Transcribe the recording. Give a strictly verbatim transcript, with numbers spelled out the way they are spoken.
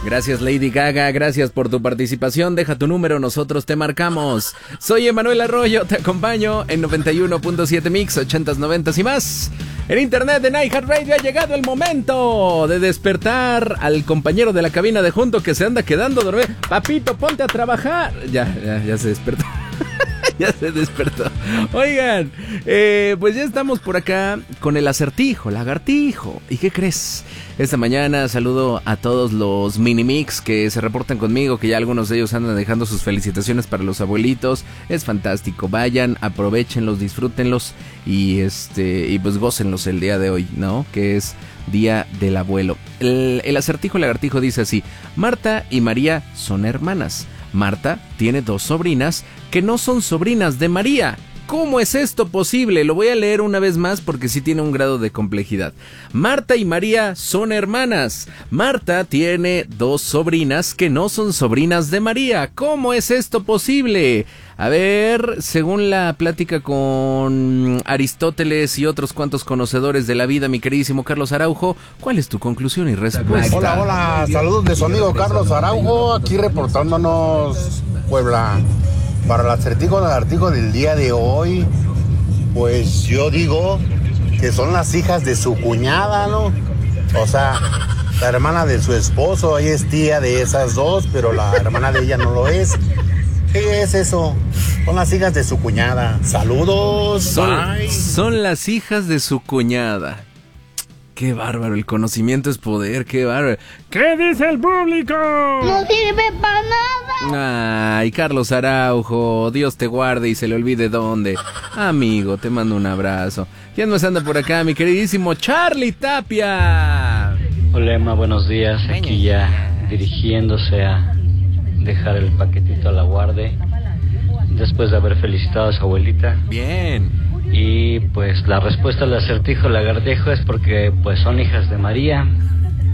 Gracias, Lady Gaga, gracias por tu participación. Deja tu número, nosotros te marcamos. Soy Emanuel Arroyo, te acompaño en noventa y uno punto siete Mix, ochentas, noventas y más. En internet, en iHeartRadio, ha llegado el momento de despertar al compañero de la cabina de junto que se anda quedando dormido. Papito, ponte a trabajar. Ya, ya, ya se despertó. Ya se despertó. Oigan, eh, pues ya estamos por acá con el acertijo, lagartijo. ¿Y qué crees? Esta mañana saludo a todos los mini-mix que se reportan conmigo, que ya algunos de ellos andan dejando sus felicitaciones para los abuelitos. Es fantástico, vayan, aprovechenlos, disfrútenlos y este y pues gócenlos el día de hoy, ¿no? Que es Día del Abuelo. El, el acertijo lagartijo dice así: Marta y María son hermanas. Marta tiene dos sobrinas que no son sobrinas de María. ¿Cómo es esto posible? Lo voy a leer una vez más porque sí tiene un grado de complejidad. Marta y María son hermanas. Marta tiene dos sobrinas que no son sobrinas de María. ¿Cómo es esto posible? A ver, según la plática con Aristóteles y otros cuantos conocedores de la vida, mi queridísimo Carlos Araujo, ¿cuál es tu conclusión y respuesta? Hola, hola, saludos de su amigo Carlos Araujo, aquí reportándonos Puebla. Para el acertijo lagartijo del día de hoy, pues yo digo que son las hijas de su cuñada, ¿no? O sea, la hermana de su esposo, ella es tía de esas dos, pero la hermana de ella no lo es. ¿Qué es eso? Son las hijas de su cuñada. Saludos. Son, son las hijas de su cuñada. Qué bárbaro, el conocimiento es poder, qué bárbaro. ¿Qué dice el público? No sirve para nada. Ay, Carlos Araujo, Dios te guarde y se le olvide dónde. Amigo, te mando un abrazo. ¿Quién más anda por acá? Mi queridísimo Charlie Tapia. Hola, Emma, buenos días. Aquí ya dirigiéndose a dejar el paquetito a la guarde, después de haber felicitado a su abuelita. Bien. Y pues la respuesta al acertijo lagartijo es porque pues son hijas de María.